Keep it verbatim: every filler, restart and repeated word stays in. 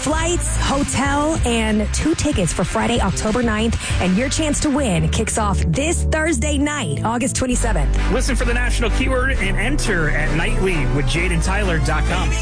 Flights, hotel, and two tickets for Friday, October ninth. And your chance to win kicks off this Thursday night, August twenty-seventh. Listen for the national keyword and enter at nightly with jade and tyler dot com.